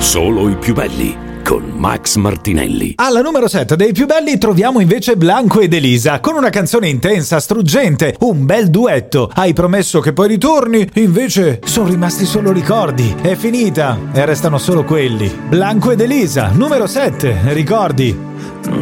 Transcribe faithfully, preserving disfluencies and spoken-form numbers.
Solo i più belli con Max Martinelli. Alla numero sette dei più belli troviamo invece Blanco ed Elisa con una canzone intensa, struggente, un bel duetto. Hai promesso che poi ritorni, invece sono rimasti solo ricordi. È finita e restano solo quelli. Blanco ed Elisa, numero sette, ricordi.